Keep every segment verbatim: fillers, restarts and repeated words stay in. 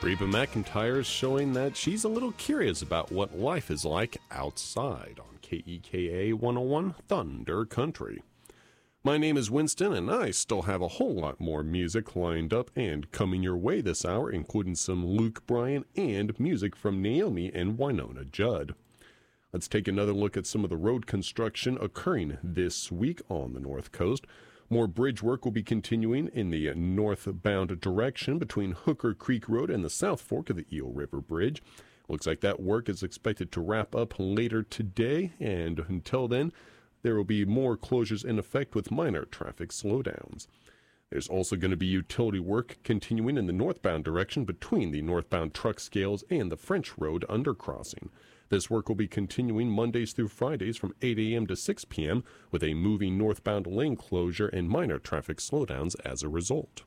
Reba McEntire is showing that she's a little curious about what life is like outside on K E K A one oh one Thunder Country. My name is Winston, and I still have a whole lot more music lined up and coming your way this hour, including some Luke Bryan and music from Naomi and Wynonna Judd. Let's take another look at some of the road construction occurring this week on the North Coast. More bridge work will be continuing in the northbound direction between Hooker Creek Road and the South Fork of the Eel River Bridge. Looks like that work is expected to wrap up later today, and until then, there will be more closures in effect with minor traffic slowdowns. There's also going to be utility work continuing in the northbound direction between the northbound truck scales and the French Road undercrossing. This work will be continuing Mondays through Fridays from eight a.m. to six p.m. with a moving northbound lane closure and minor traffic slowdowns as a result.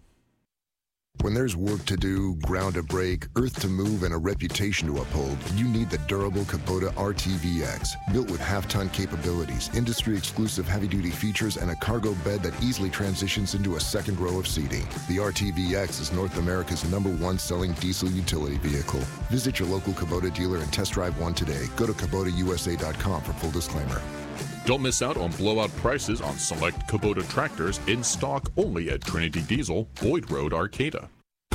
When there's work to do, ground to break, earth to move, and a reputation to uphold, you need the durable Kubota R T V X. Built with half-ton capabilities, industry-exclusive heavy-duty features, and a cargo bed that easily transitions into a second row of seating. The R T V X is North America's number one selling diesel utility vehicle. Visit your local Kubota dealer and test drive one today. Go to Kubota U S A dot com for full disclaimer. Don't miss out on blowout prices on select Kubota tractors in stock only at Trinity Diesel, Boyd Road, Arcata.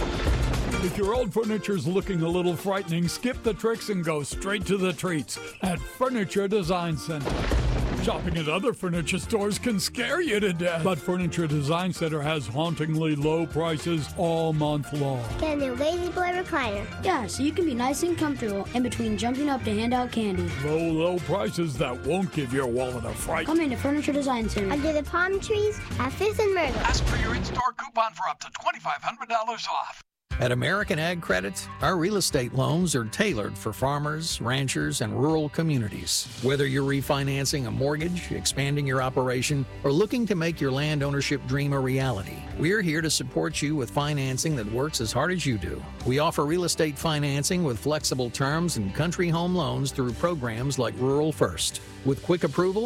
If your old furniture's looking a little frightening, skip the tricks and go straight to the treats at Furniture Design Center. Shopping at other furniture stores can scare you to death, but Furniture Design Center has hauntingly low prices all month long. Get a new Lazy Boy recliner. Yeah, so you can be nice and comfortable in between jumping up to hand out candy. Low, low prices that won't give your wallet a fright. Come into Furniture Design Center. Under the palm trees at Fifth and Myrtle. Ask for your in-store coupon for up to twenty-five hundred dollars off. At American Ag Credit, our real estate loans are tailored for farmers, ranchers, and rural communities. Whether you're refinancing a mortgage, expanding your operation, or looking to make your land ownership dream a reality, we're here to support you with financing that works as hard as you do. We offer real estate financing with flexible terms and country home loans through programs like Rural First. With quick approval,